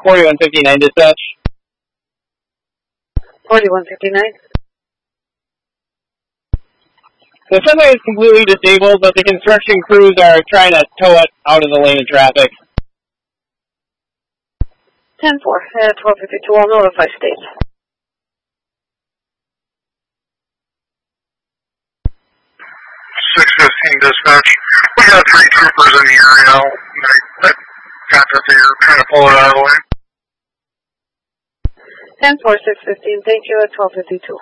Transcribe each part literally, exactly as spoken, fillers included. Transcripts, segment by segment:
forty-one fifty-nine dispatch. forty-one fifty-nine. The semi is completely disabled, but the construction crews are trying to tow it out of the lane of traffic. ten four, uh, twelve fifty-two, I'll notify state. six fifteen dispatch. We got three troopers in the area now. I got that they were trying to pull it out of the way. ten four, six fifteen, thank you at twelve fifty-two.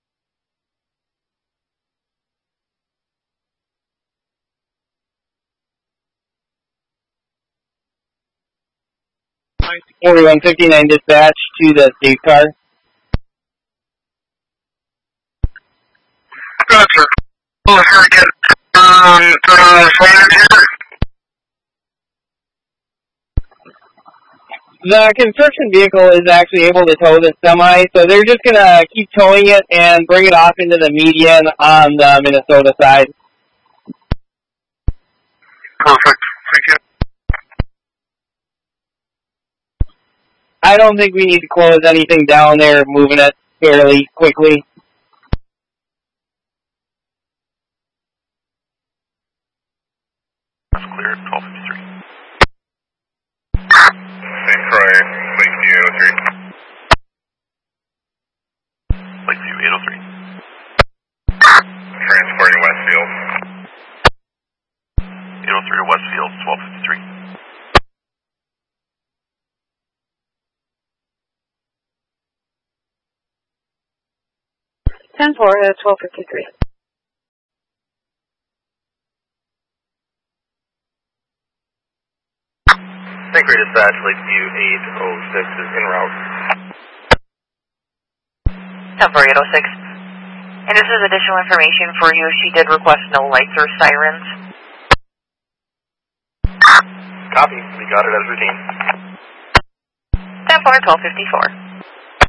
forty-one fifty-nine dispatch to the state car. Good, sir. Well, if I get um, uh, flagged here. The construction vehicle is actually able to tow the semi, so they're just going to keep towing it and bring it off into the median on the Minnesota side. Perfect. Thank you. I don't think we need to close anything down there, moving it fairly quickly. That's clear, twelve fifty-three. Saint Croix, Lakeview eight oh three. Lakeview eight oh three. Transporting Westfield. eight oh three to Westfield, twelve fifty-three. ten four, uh, twelve fifty-three. Saint Croix dispatch, Lakeview eight oh six is en route. ten four, eight oh six. And this is additional information for you. She did request no lights or sirens. Copy. We got it as routine. ten four, twelve fifty-four.